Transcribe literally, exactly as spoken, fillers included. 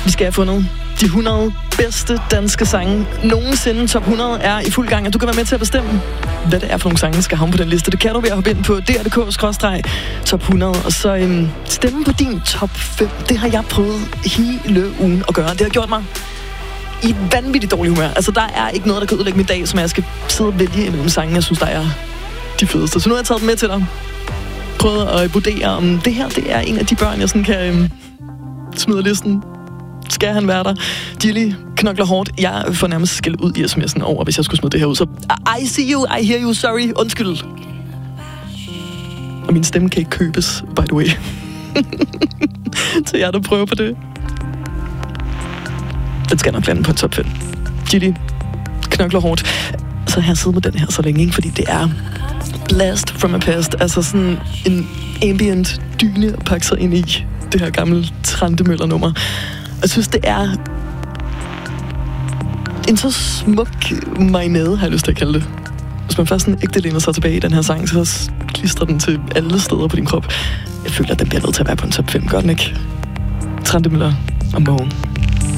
Vi skal have fundet de hundrede bedste danske sange nogensinde. Top hundrede er i fuld gang, og du kan være med til at bestemme, hvad det er for nogle sange, der skal havne på den liste. Det kan du ved at hoppe ind på d r punktum d k skråstreg top hundrede, og så øhm, stemme på din top fem. Det har jeg prøvet hele ugen at gøre. Det har gjort mig i vanvittigt dårlig humør. Altså, der er ikke noget, der kan ødelægge min dag, som jeg skal sidde og vælge imellem sange, jeg synes, der er de fedeste. Så nu har jeg taget dem med til dig. Prøvet at vurdere, om det her det er en af de børn, jeg sådan kan øhm, smide listen. Skal han være der? Gilly knokler hårdt. Jeg får nærmest skæld ud i sms'en over, hvis jeg skulle smide det her ud. Så I see you, I hear you, sorry, undskyld. Og min stemme kan ikke købes, by the way. Så jeg er der prøver på det. Den skal nok lande på top fem. Gilly knokler hårdt. Så har jeg siddet med den her så længe, ikke? Fordi det er Blast from a Past. Altså sådan en ambient dyne at pakke sig ind i. Det her gamle Trandemøller-nummer. Jeg synes, det er en så smuk marinade, har jeg lyst til at kalde det. Hvis man først sådan ægte læner sig tilbage i den her sang, så klistrer den til alle steder på din krop. Jeg føler, at den bliver nødt til at være på en top fem. Gør den ikke? Trandemøller og Mogen.